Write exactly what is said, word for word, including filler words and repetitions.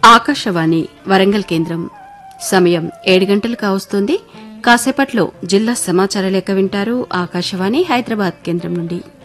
ఆకాశవాణి వరంగల్ కేంద్రం సమయం ఏడు గంటలు కావస్తోంది. కాసేపట్లో జిల్లా సమాచార లేఖ వింటారు. ఆకాశవాణి హైదరాబాద్ కేంద్రం నుండి.